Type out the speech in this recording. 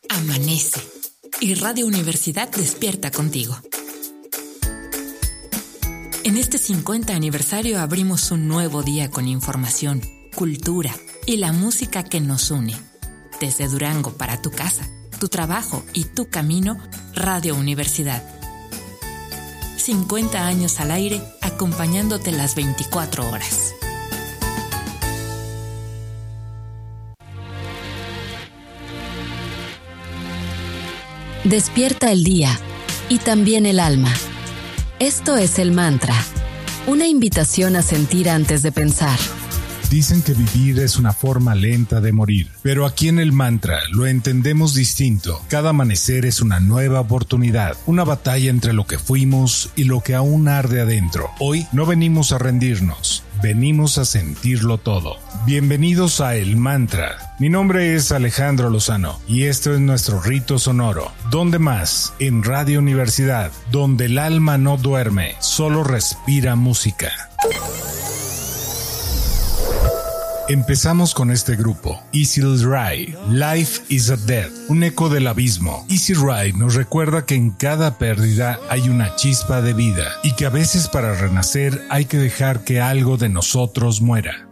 Amanece y Radio Universidad despierta contigo. En este 50 aniversario abrimos un nuevo día con información, cultura y la música que nos une. Desde Durango para tu casa, tu trabajo y tu camino, Radio Universidad. 50 años al aire, acompañándote las 24 horas. Despierta el día y también el alma. Esto es el mantra, una invitación a sentir antes de pensar. Dicen que vivir es una forma lenta de morir, pero aquí en el mantra lo entendemos distinto. Cada amanecer es una nueva oportunidad, una batalla entre lo que fuimos y lo que aún arde adentro. Hoy no venimos a rendirnos, venimos a sentirlo todo. Bienvenidos a El Mantra. Mi nombre es Alejandro Lozano y esto es nuestro rito sonoro. ¿Dónde más? En Radio Universidad, donde el alma no duerme, solo respira música. Empezamos con este grupo, Easy Ride, Life is a Death, un eco del abismo. Easy Ride nos recuerda que en cada pérdida hay una chispa de vida y que a veces para renacer hay que dejar que algo de nosotros muera.